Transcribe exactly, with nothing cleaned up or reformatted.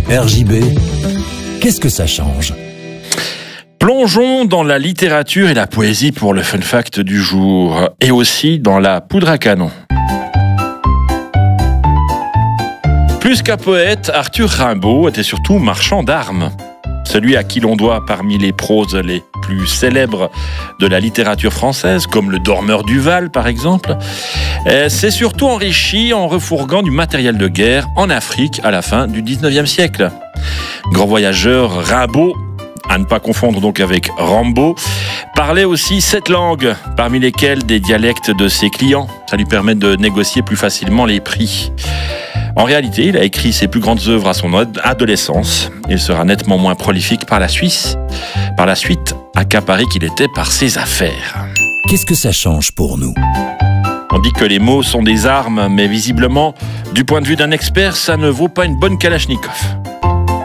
R J B, qu'est-ce que ça change ? Plongeons dans la littérature et la poésie pour le fun fact du jour, et aussi dans la poudre à canon. Plus qu'un poète, Arthur Rimbaud était surtout marchand d'armes. Celui à qui l'on doit parmi les proses les plus célèbres de la littérature française, comme le Dormeur du Val par exemple, s'est surtout enrichi en refourguant du matériel de guerre en Afrique à la fin du dix-neuvième siècle. Grand voyageur, Rimbaud, à ne pas confondre donc avec Rambo, parlait aussi sept langues, parmi lesquelles des dialectes de ses clients. Ça lui permet de négocier plus facilement les prix. En réalité, il a écrit ses plus grandes œuvres à son adolescence. Il sera nettement moins prolifique par la Suisse, par la suite, accaparé qu'il était par ses affaires. Qu'est-ce que ça change pour nous ? On dit que les mots sont des armes, mais visiblement, du point de vue d'un expert, ça ne vaut pas une bonne Kalachnikov.